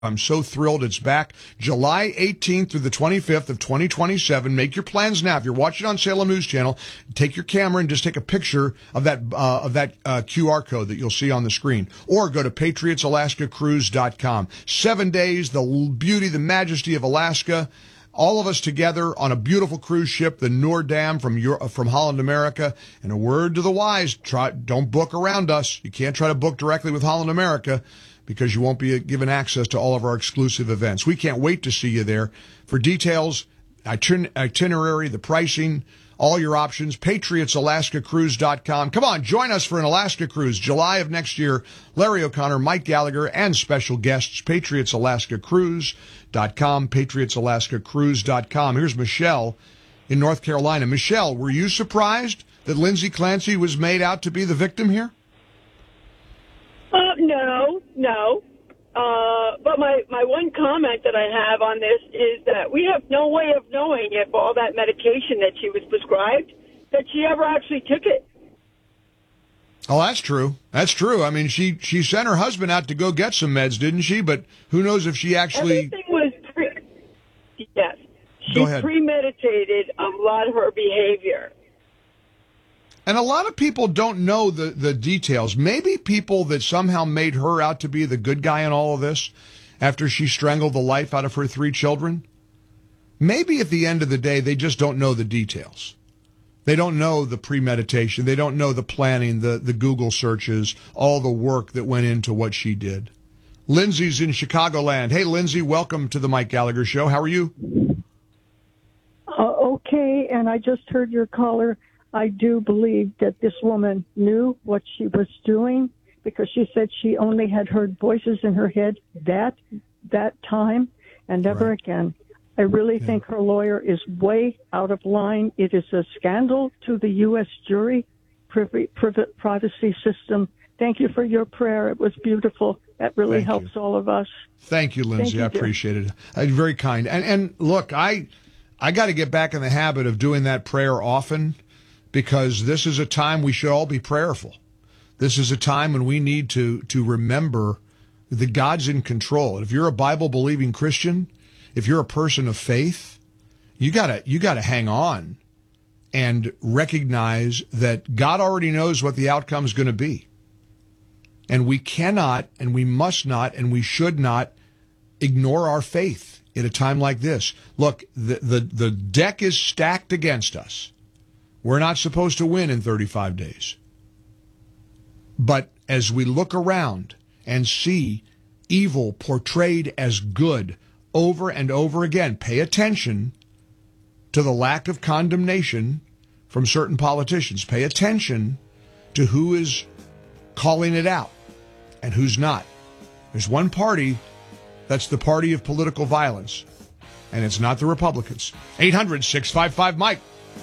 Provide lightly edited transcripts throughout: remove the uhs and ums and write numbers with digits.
I'm so thrilled it's back. July 18th through the 25th of 2027. Make your plans now. If you're watching on Salem News Channel, take your camera and just take a picture of that QR code that you'll see on the screen. Or go to PatriotsAlaskaCruise.com. 7 days, the beauty, the majesty of Alaska. All of us together on a beautiful cruise ship, the Noordam from Holland America. And a word to the wise, don't book around us. You can't try to book directly with Holland America, because you won't be given access to all of our exclusive events. We can't wait to see you there. For details, itinerary, the pricing, all your options, PatriotsAlaskaCruise.com. Come on, join us for an Alaska cruise, July of next year. Larry O'Connor, Mike Gallagher, and special guests, PatriotsAlaskaCruise.com, PatriotsAlaskaCruise.com. Here's Michelle in North Carolina. Michelle, were you surprised that Lindsay Clancy was made out to be the victim here? No. But my one comment that I have on this is that we have no way of knowing if all that medication that she was prescribed, that she ever actually took it. Oh, that's true. That's true. I mean, she sent her husband out to go get some meds, didn't she? But who knows if she actually... Everything was... Yes. Go ahead. She premeditated a lot of her behavior. And a lot of people don't know the details. Maybe people that somehow made her out to be the good guy in all of this after she strangled the life out of her 3 children. Maybe at the end of the day, they just don't know the details. They don't know the premeditation. They don't know the planning, the Google searches, all the work that went into what she did. Lindsay's in Chicagoland. Hey, Lindsay, welcome to the Mike Gallagher Show. How are you? Okay, and I just heard your caller. I do believe that this woman knew what she was doing, because she said she only had heard voices in her head that time and never again. I really think her lawyer is way out of line. It is a scandal to the U.S. jury privacy system. Thank you for your prayer. It was beautiful. That really helps all of us. Thank you, Lindsay. I appreciate it. Very kind. And look, I got to get back in the habit of doing that prayer often, because this is a time we should all be prayerful. This is a time when we need to remember that God's in control. And if you're a Bible-believing Christian, if you're a person of faith, you gotta hang on and recognize that God already knows what the outcome is going to be. And we cannot, and we must not, and we should not ignore our faith at a time like this. Look, the deck is stacked against us. We're not supposed to win in 35 days. But as we look around and see evil portrayed as good over and over again, pay attention to the lack of condemnation from certain politicians. Pay attention to who is calling it out and who's not. There's one party that's the party of political violence, and it's not the Republicans. 800-655-MIKE.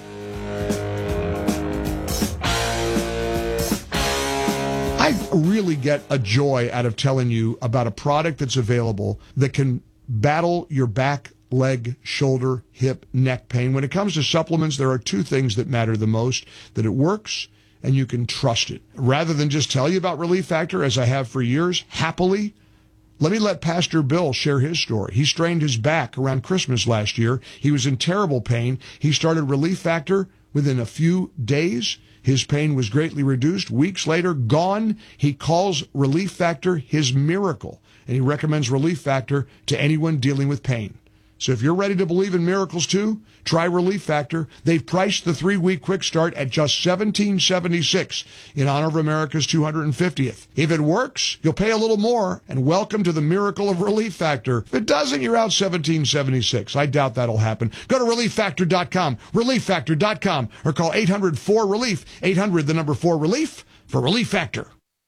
I really get a joy out of telling you about a product that's available that can battle your back, leg, shoulder, hip, neck pain. When it comes to supplements, there are 2 things that matter the most: that it works and you can trust it. Rather than just tell you about Relief Factor, as I have for years, happily, let Pastor Bill share his story. He strained his back around Christmas last year. He was in terrible pain. He started Relief Factor within a few days. His pain was greatly reduced. Weeks later, gone. He calls Relief Factor his miracle, and he recommends Relief Factor to anyone dealing with pain. So if you're ready to believe in miracles too, try Relief Factor. They've priced the 3-week quick start at just $17.76 in honor of America's 250th. If it works, you'll pay a little more, and welcome to the miracle of Relief Factor. If it doesn't, you're out $17.76. I doubt that'll happen. Go to ReliefFactor.com, ReliefFactor.com, or call 800-4-RELIEF, 800-4-RELIEF for Relief Factor.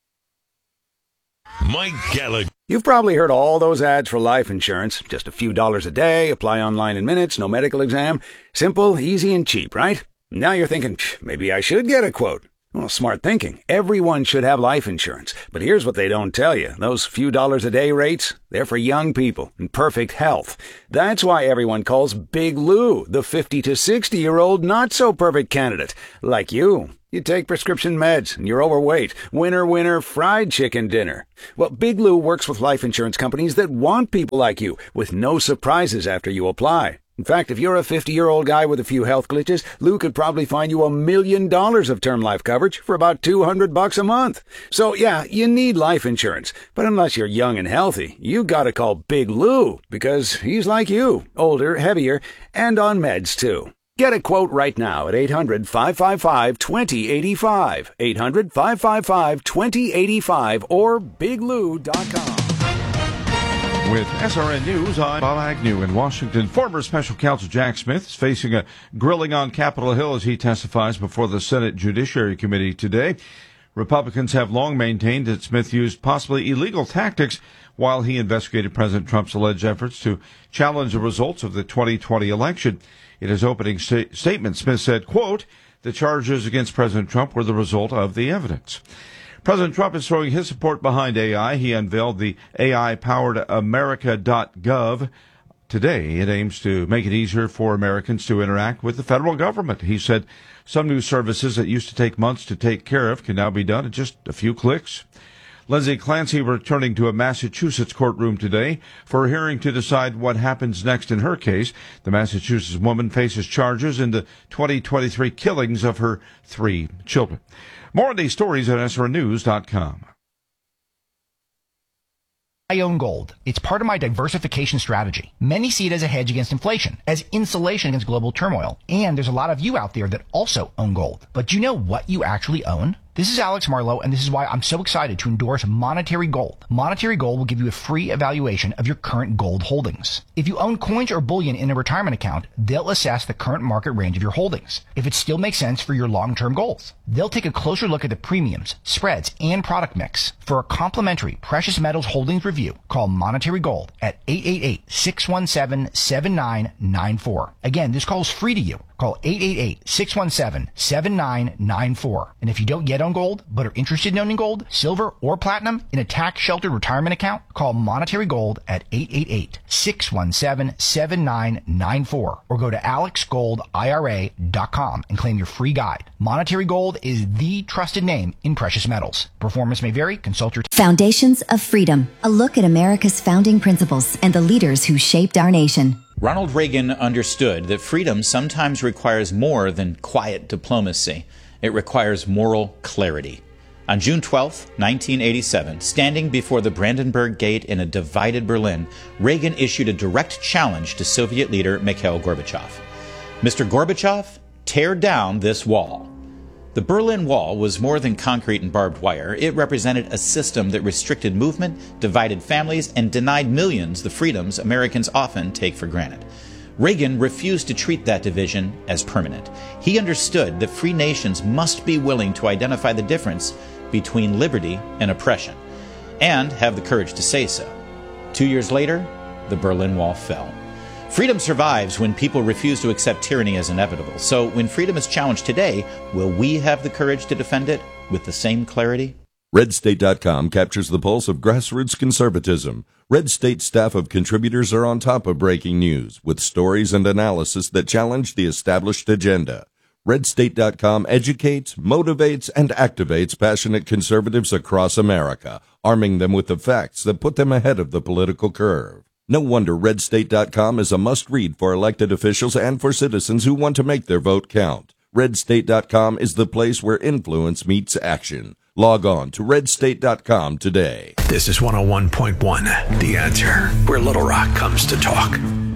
Mike Gallagher. You've probably heard all those ads for life insurance. Just a few dollars a day, apply online in minutes, no medical exam. Simple, easy, and cheap, right? Now you're thinking, maybe I should get a quote. Well, smart thinking. Everyone should have life insurance. But here's what they don't tell you. Those few dollars a day rates, they're for young people in perfect health. That's why everyone calls Big Lou the 50 to 60-year-old not-so-perfect candidate. Like you. You take prescription meds, and you're overweight. Winner, fried chicken dinner. Well, Big Lou works with life insurance companies that want people like you, with no surprises after you apply. In fact, if you're a 50-year-old guy with a few health glitches, Lou could probably find you $1 million of term life coverage for about $200 a month. So, yeah, you need life insurance. But unless you're young and healthy, you gotta call Big Lou, because he's like you, older, heavier, and on meds, too. Get a quote right now at 800-555-2085, 800-555-2085, or biglou.com. With SRN News, I'm Bob Agnew in Washington. Former Special Counsel Jack Smith is facing a grilling on Capitol Hill as he testifies before the Senate Judiciary Committee today. Republicans have long maintained that Smith used possibly illegal tactics while he investigated President Trump's alleged efforts to challenge the results of the 2020 election. In his opening statement, Smith said, quote, "The charges against President Trump were the result of the evidence." President Trump is throwing his support behind AI. He unveiled the AI-powered America.gov today. It aims to make it easier for Americans to interact with the federal government. He said some new services that used to take months to take care of can now be done in just a few clicks. Lindsay Clancy returning to a Massachusetts courtroom today for a hearing to decide what happens next in her case. The Massachusetts woman faces charges in the 2023 killings of her 3 children. More on these stories at SRNews.com. I own gold. It's part of my diversification strategy. Many see it as a hedge against inflation, as insulation against global turmoil. And there's a lot of you out there that also own gold. But do you know what you actually own? This is Alex Marlowe, and this is why I'm so excited to endorse Monetary Gold. Monetary Gold will give you a free evaluation of your current gold holdings. If you own coins or bullion in a retirement account, they'll assess the current market range of your holdings, if it still makes sense for your long-term goals. They'll take a closer look at the premiums, spreads, and product mix. For a complimentary precious metals holdings review, call Monetary Gold at 888-617-7994. Again, this call is free to you. Call 888-617-7994. And if you don't yet own gold, but are interested in owning gold, silver, or platinum in a tax-sheltered retirement account, call Monetary Gold at 888-617-7994. Or go to alexgoldira.com and claim your free guide. Monetary Gold is the trusted name in precious metals. Performance may vary. Consult your... Foundations of Freedom. A look at America's founding principles and the leaders who shaped our nation. Ronald Reagan understood that freedom sometimes requires more than quiet diplomacy. It requires moral clarity. On June 12, 1987, standing before the Brandenburg Gate in a divided Berlin, Reagan issued a direct challenge to Soviet leader Mikhail Gorbachev. Mr. Gorbachev, tear down this wall. The Berlin Wall was more than concrete and barbed wire. It represented a system that restricted movement, divided families, and denied millions the freedoms Americans often take for granted. Reagan refused to treat that division as permanent. He understood that free nations must be willing to identify the difference between liberty and oppression, and have the courage to say so. 2 years later, the Berlin Wall fell. Freedom survives when people refuse to accept tyranny as inevitable. So when freedom is challenged today, will we have the courage to defend it with the same clarity? RedState.com captures the pulse of grassroots conservatism. Red State staff of contributors are on top of breaking news with stories and analysis that challenge the established agenda. RedState.com educates, motivates, and activates passionate conservatives across America, arming them with the facts that put them ahead of the political curve. No wonder RedState.com is a must-read for elected officials and for citizens who want to make their vote count. RedState.com is the place where influence meets action. Log on to RedState.com today. This is 101.1, The Answer, where Little Rock comes to talk.